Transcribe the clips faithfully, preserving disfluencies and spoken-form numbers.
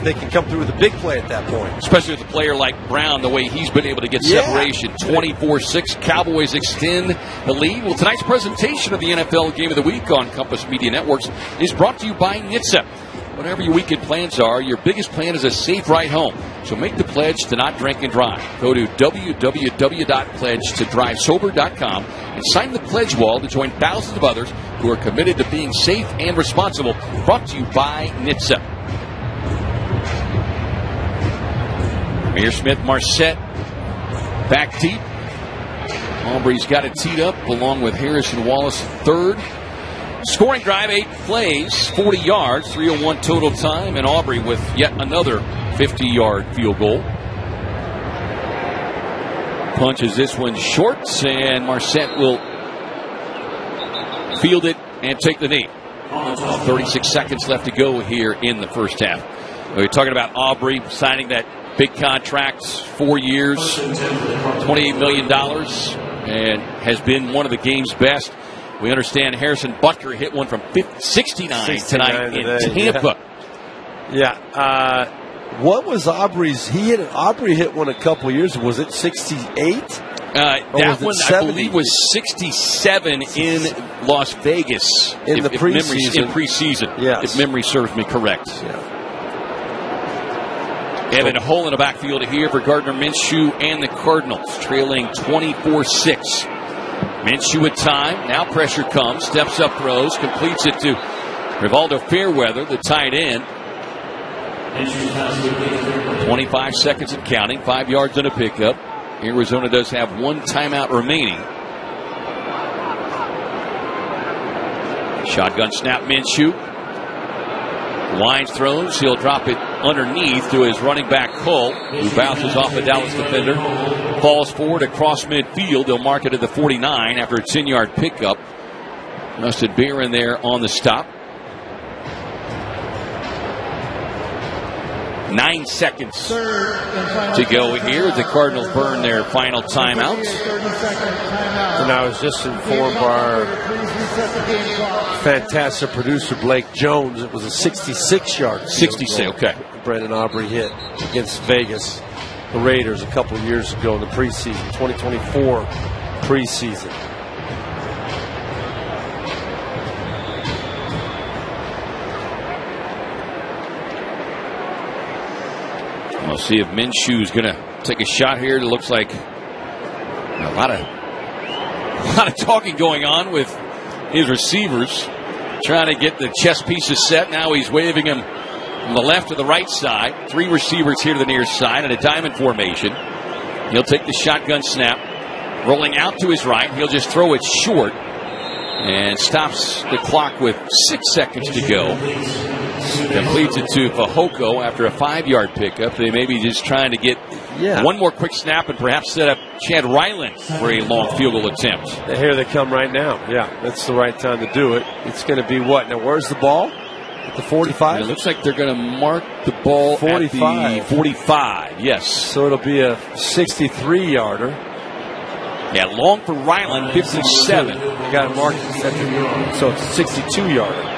they can come through with a big play at that point. Especially with a player like Brown, the way he's been able to get Yeah. separation. twenty-four six, Cowboys extend the lead. Well, tonight's presentation of the N F L Game of the Week on Compass Media Networks is brought to you by N H T S A. Whatever your weekend plans are, your biggest plan is a safe ride home. So make the pledge to not drink and drive. Go to w w w dot pledge to drive sober dot com and sign the pledge wall to join thousands of others who are committed to being safe and responsible. Brought to you by N H T S A. Mayor Smith Marset back deep. Aubrey's got it teed up along with Harrison Wallace third. Scoring drive, eight plays, forty yards, three oh one total time, and Aubrey with yet another fifty-yard field goal. Punches this one short, and Marset will field it and take the knee. thirty-six seconds left to go here in the first half. We're talking about Aubrey signing that big contract, four years, twenty-eight million dollars, and has been one of the game's best. We understand Harrison Butker hit one from sixty-nine tonight in Tampa. Yeah. yeah. Uh, what was Aubrey's? He hit Aubrey hit one a couple years. Was it sixty-eight? Uh, that one, I believe, was sixty-seven in Las Vegas in if, the if preseason. Memory, in preseason, yes. if memory serves me correct. Yeah. Evan Hull in the backfield here for Gardner Minshew and the Cardinals, trailing twenty-four six. Minshew with time. Now pressure comes. Steps up, throws. Completes it to Rivaldo Fairweather, the tight end. twenty-five seconds and counting. Five yards on a pickup. Arizona does have one timeout remaining. Shotgun snap, Minshew. Lines throws. He'll drop it underneath to his running back, Hull, who bounces off the Dallas defender. Falls forward across midfield. They'll mark it at the forty-nine after a ten-yard pickup. Rusted Barron there on the stop. Nine seconds to go here. The Cardinals burn their final timeout. And I was just informed by our fantastic producer, Blake Jones, it was a sixty-six-yard. sixty-six, okay. Brandon Aubrey hit against Vegas, the Raiders, a couple of years ago in the preseason, twenty twenty-four preseason. We'll see if Minshew's going to take a shot here. It looks like a lot of a lot of talking going on with his receivers, trying to get the chess pieces set. Now he's waving them from the left to the right side. Three receivers here to the near side in a diamond formation. He'll take the shotgun snap. Rolling out to his right. He'll just throw it short and stops the clock with six seconds to go. Completes it to Fehoko after a five-yard pickup. They may be just trying to get yeah. one more quick snap and perhaps set up Chad Ryland for a long field goal attempt. Here they come right now. Yeah, that's the right time to do it. It's going to be what? Now, where's the ball? At the forty-five? It looks like they're going to mark the ball forty-five. At the forty-five, yes. So it'll be a sixty-three-yarder. Yeah, long for Ryland, fifty-seven. You got to mark it. So it's a sixty-two-yarder.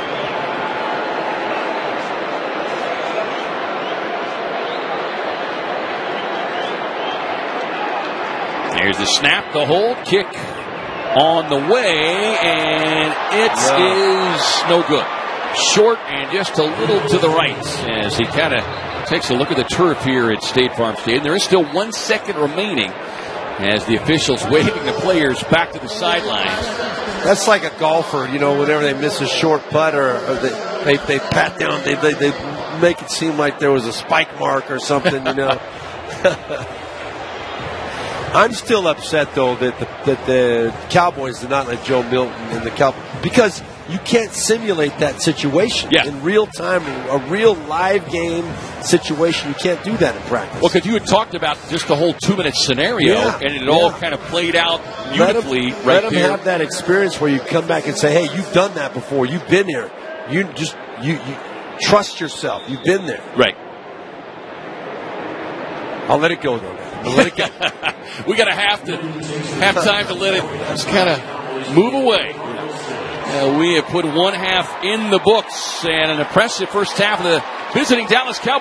There's the snap, the hold, kick on the way, and it yeah. is no good. Short and just a little to the right as he kind of takes a look at the turf here at State Farm Stadium. There is still one second remaining as the officials waving the players back to the sidelines. That's like a golfer, you know, whenever they miss a short putt or, or they, they they pat down, they, they they make it seem like there was a spike mark or something, you know. I'm still upset, though, that the, that the Cowboys did not let Joe Milton in the Cowboys, because you can't simulate that situation yeah. in real time, a real live game situation. You can't do that in practice. Well, because you had talked about just the whole two-minute scenario, yeah, and it yeah. all kind of played out beautifully let them, right let there. Let them have that experience where you come back and say, hey, you've done that before. You've been here. You just you, you trust yourself. You've been there. Right. I'll let it go, though. I'll let it go. We got to have to have time to let it just kind of move away. Uh, we have put one half in the books and an impressive first half of the visiting Dallas Cowboys.